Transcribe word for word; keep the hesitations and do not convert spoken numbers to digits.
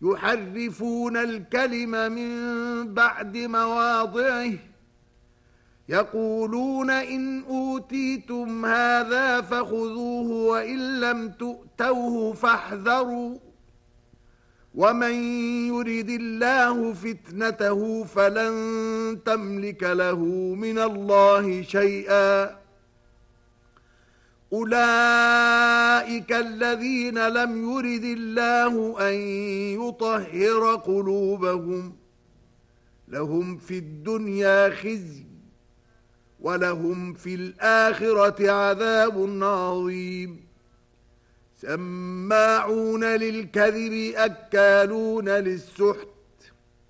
يحرفون الكلم من بعد مواضعه يقولون إن أوتيتم هذا فخذوه وإن لم تؤتوه فاحذروا ومن يرد الله فتنته فلن تملك له من الله شيئا أولئك الذين لم يرد الله أن يطهر قلوبهم لهم في الدنيا خزي ولهم في الآخرة عذاب عظيم سماعون للكذب أكالون للسحت